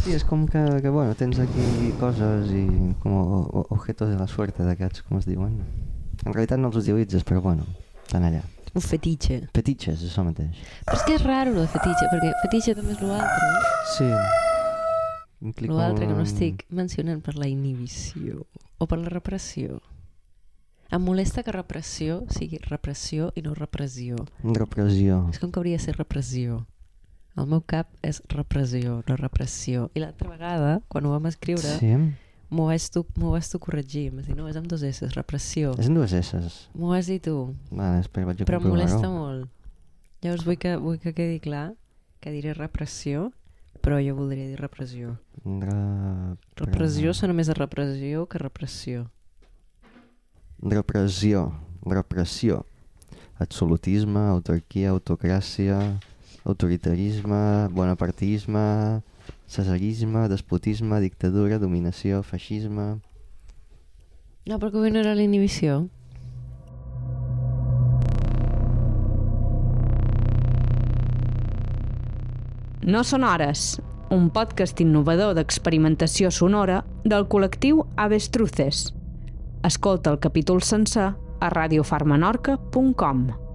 Sí, és com que bueno, tens aquí coses i com objetos de la suerte d'aquests, com es diuen. En realitat no els utilitzes, però bueno, estan allà. Un fetitxe. Fetitxes, això mateix. Però és que és raro, lo de fetitxe, perquè fetitxe també és l'altre. Sí. L'altre que no estic mencionant per la inhibició o per la repressió. Em molesta que repressió sigui repressió i no repressió. Repressió. És com que hauria de ser repressió. El meu cap és repressió, no repressió. I l'altra vegada, quan ho vam escriure, sí. m'ho vas tu corregir. M'has dit, no, és amb 2 S, repressió. És amb 2 S. M'ho has dit tu. Vale, espera, vaig a però em molesta molt. Llavors vull que quedi clar que diré repressió, però jo voldria dir repressió. Repressió sona més a repressió que repressió. Repressió. Absolutisme, autarquia, autocràcia, autoritarisme, bonapartisme, cesarisme, despotisme, dictadura, dominació, feixisme... No, però que avui no era la inhibició. No són hores, un podcast innovador d'experimentació sonora del col·lectiu Avestruces. Escolta el capítol sencer a radiofarmenorca.com.